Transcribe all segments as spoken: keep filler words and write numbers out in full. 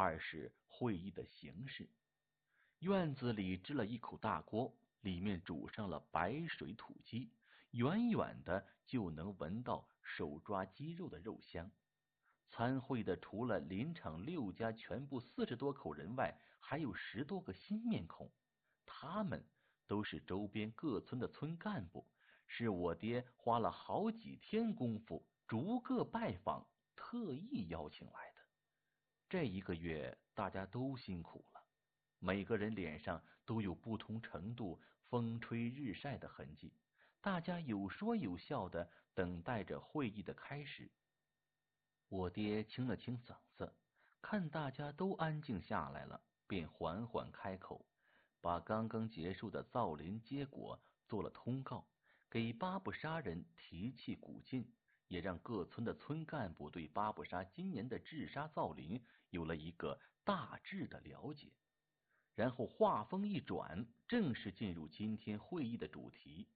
二是会议的形式。院子里支了一口大锅，里面煮上了白水土鸡，远远的就能闻到手抓鸡肉的肉香。参会的除了林场六家全部四十多口人外，还有十多个新面孔，他们都是周边各村的村干部，是我爹花了好几天功夫逐个拜访，特意邀请来的。这一个月大家都辛苦了，每个人脸上都有不同程度风吹日晒的痕迹，大家有说有笑的等待着会议的开始。我爹清了清嗓子，看大家都安静下来了，便缓缓开口，把刚刚结束的造林结果做了通告，给巴布沙人提气鼓劲，也让各村的村干部对巴布沙今年的治沙造林有了一个大致的了解。然后话锋一转，正式进入今天会议的主题。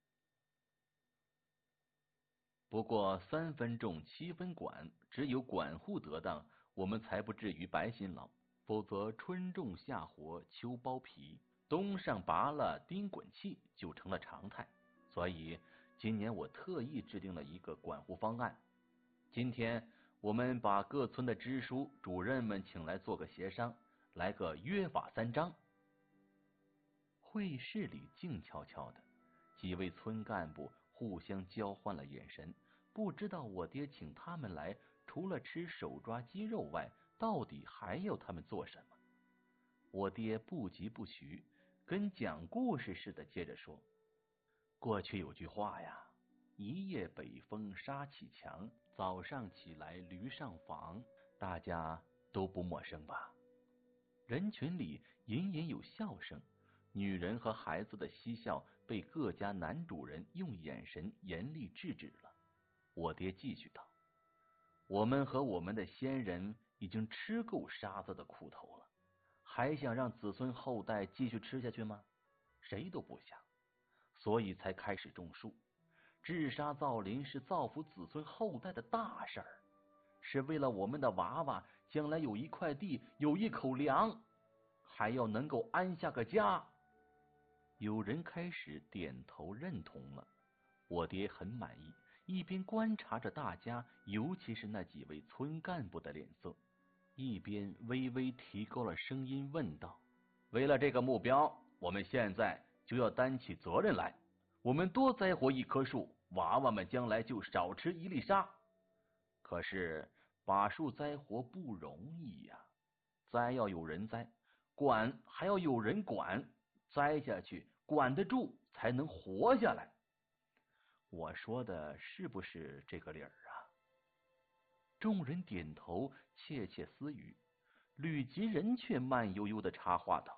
不过三分种七分管，只有管护得当，我们才不至于白辛劳，否则春种夏活秋剥皮，冬上拔了钉滚气就成了常态。所以今年我特意制定了一个管护方案。今天我们把各村的支书、主任们请来做个协商，来个约法三章。会议室里静悄悄的，几位村干部互相交换了眼神，不知道我爹请他们来，除了吃手抓鸡肉外，到底还要他们做什么。我爹不疾不徐，跟讲故事似的接着说，过去有句话呀，一夜北风沙起墙，早上起来驴上房，大家都不陌生吧？人群里隐隐有笑声，女人和孩子的嬉笑被各家男主人用眼神严厉制止了。我爹继续道，我们和我们的先人已经吃够沙子的苦头了，还想让子孙后代继续吃下去吗？谁都不想，所以才开始种树。治沙造林是造福子孙后代的大事儿，是为了我们的娃娃将来有一块地，有一口粮，还要能够安下个家。有人开始点头认同了，我爹很满意，一边观察着大家，尤其是那几位村干部的脸色，一边微微提高了声音问道，为了这个目标，我们现在就要担起责任来，我们多栽活一棵树，娃娃们将来就少吃一粒沙。可是把树栽活不容易呀，栽要有人栽，管还要有人管，栽下去管得住才能活下来。我说的是不是这个理儿啊？众人点头，窃窃私语。吕吉仁却慢悠悠的插话道，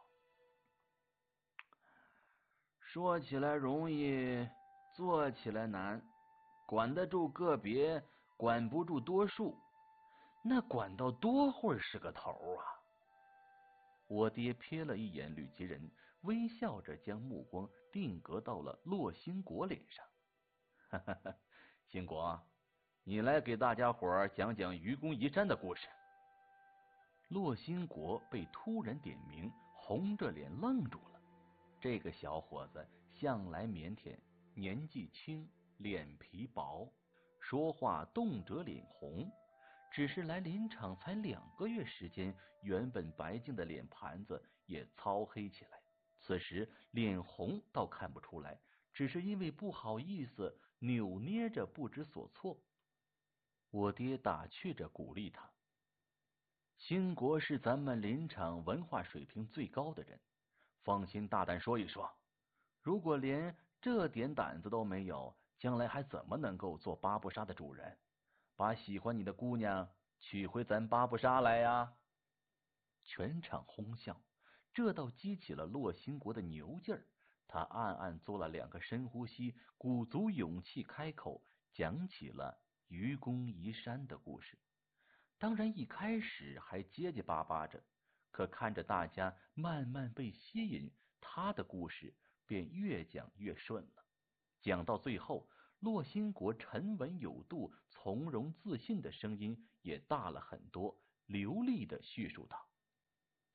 说起来容易，做起来难，管得住个别，管不住多数，那管到多会儿是个头啊？我爹瞥了一眼吕吉仁，微笑着将目光定格到了骆兴国脸上。哈哈哈，兴国，你来给大家伙讲讲愚公移山的故事。骆兴国被突然点名，红着脸愣住了。这个小伙子向来腼腆，年纪轻，脸皮薄，说话动辄脸红。只是来林场才两个月时间，原本白净的脸盘子也糙黑起来。此时脸红倒看不出来，只是因为不好意思，扭捏着不知所措。我爹打趣着鼓励他，兴国是咱们林场文化水平最高的人，放心大胆说一说，如果连这点胆子都没有，将来还怎么能够做巴布沙的主人，把喜欢你的姑娘娶回咱巴布沙来呀？全场哄笑，这倒激起了骆兴国的牛劲儿。他暗暗做了两个深呼吸，鼓足勇气开口，讲起了愚公移山的故事。当然一开始还结结巴巴着，可看着大家慢慢被吸引，他的故事便越讲越顺了。讲到最后，骆兴国沉稳有度、从容自信的声音也大了很多，流利的叙述道，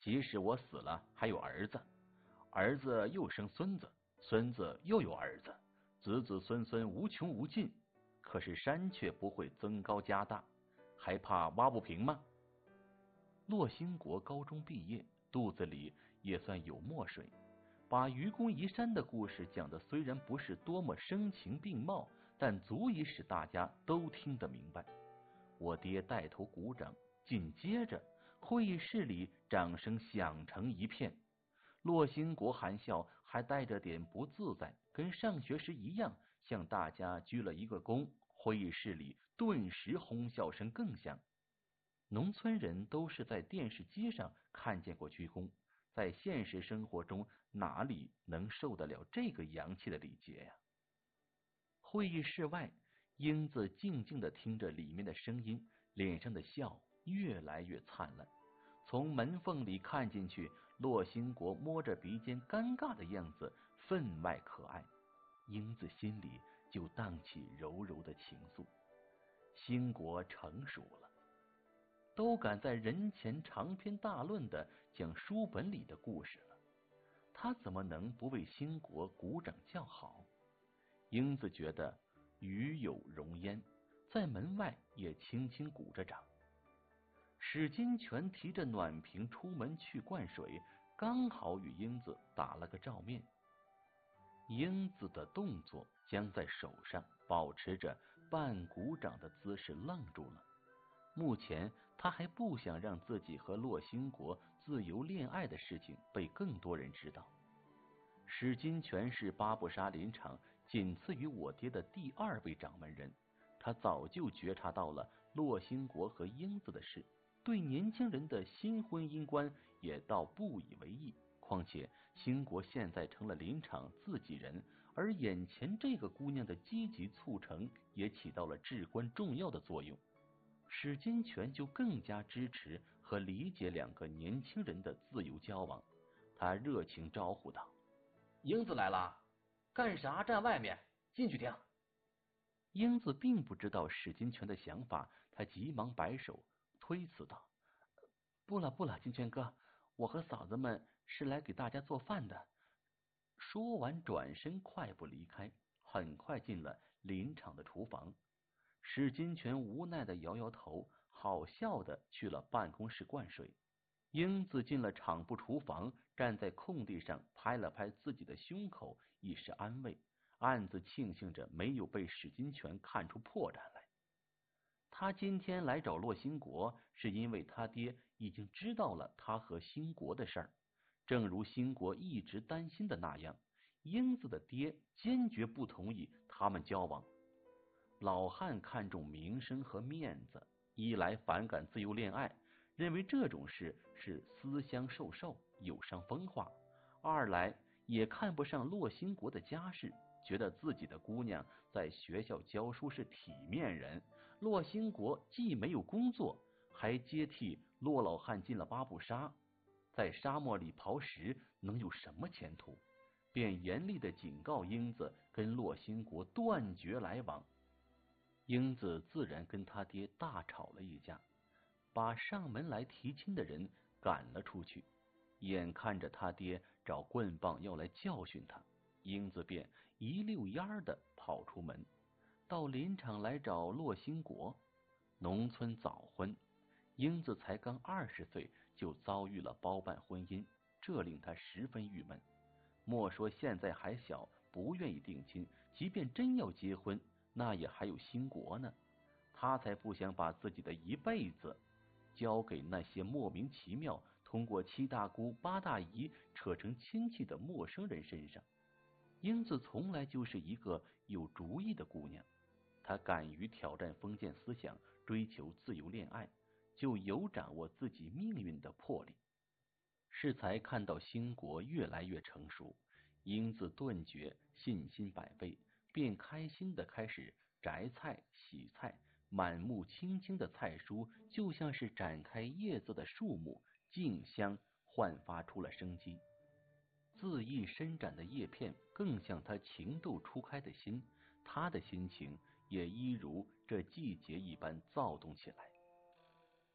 即使我死了，还有儿子，儿子又生孙子，孙子又有儿子，子子孙孙无穷无尽。可是山却不会增高加大，还怕挖不平吗？骆兴国高中毕业，肚子里也算有墨水，把愚公移山的故事讲的虽然不是多么声情并茂，但足以使大家都听得明白。我爹带头鼓掌，紧接着会议室里掌声响成一片。骆兴国含笑，还带着点不自在，跟上学时一样，向大家鞠了一个躬。会议室里顿时哄笑声更响。农村人都是在电视机上看见过鞠躬，在现实生活中哪里能受得了这个洋气的礼节呀？会议室外，英子静静地听着里面的声音，脸上的笑越来越灿烂。从门缝里看进去，骆兴国摸着鼻尖尴尬的样子分外可爱，英子心里就荡起柔柔的情愫。兴国成熟了，都敢在人前长篇大论的讲书本里的故事了，他怎么能不为兴国鼓掌叫好？英子觉得与有荣焉，在门外也轻轻鼓着掌。史金泉提着暖瓶出门去灌水，刚好与英子打了个照面。英子的动作僵在手上，保持着半鼓掌的姿势愣住了。目前他还不想让自己和骆兴国自由恋爱的事情被更多人知道。史金泉是巴布沙林场仅次于我爹的第二位掌门人，他早就觉察到了骆兴国和英子的事，对年轻人的新婚姻观也倒不以为意。况且兴国现在成了林场自己人，而眼前这个姑娘的积极促成也起到了至关重要的作用。史金泉就更加支持和理解两个年轻人的自由交往，他热情招呼道：“英子来了，干啥站外面？进去听。”英子并不知道史金泉的想法，他急忙摆手推辞道：“不了不了，金泉哥，我和嫂子们是来给大家做饭的。”说完转身快步离开，很快进了林场的厨房。史金泉无奈的摇摇头，好笑的去了办公室灌水。英子进了厂部厨房，站在空地上拍了拍自己的胸口，以示安慰，暗自庆幸着没有被史金泉看出破绽来。他今天来找骆兴国，是因为他爹已经知道了他和兴国的事儿。正如兴国一直担心的那样，英子的爹坚决不同意他们交往。老汉看重名声和面子，一来反感自由恋爱，认为这种事是私相授受，有伤风化；二来也看不上骆兴国的家世，觉得自己的姑娘在学校教书是体面人，骆兴国既没有工作，还接替骆老汉进了巴布沙，在沙漠里刨食能有什么前途？便严厉的警告英子跟骆兴国断绝来往。英子自然跟他爹大吵了一架，把上门来提亲的人赶了出去。眼看着他爹找棍棒要来教训他，英子便一溜烟的跑出门，到林场来找骆兴国。农村早婚，英子才刚二十岁就遭遇了包办婚姻，这令他十分郁闷。莫说现在还小，不愿意定亲，即便真要结婚，那也还有兴国呢。他才不想把自己的一辈子交给那些莫名其妙通过七大姑八大姨扯成亲戚的陌生人身上。英子从来就是一个有主意的姑娘，她敢于挑战封建思想，追求自由恋爱，就有掌握自己命运的魄力。适才看到兴国越来越成熟，英子顿觉信心百倍，便开心的开始摘菜洗菜，满目青青的菜蔬就像是展开叶子的树木，竞相焕发出了生机。恣意伸展的叶片更像他情窦初开的心，他的心情也一如这季节一般躁动起来。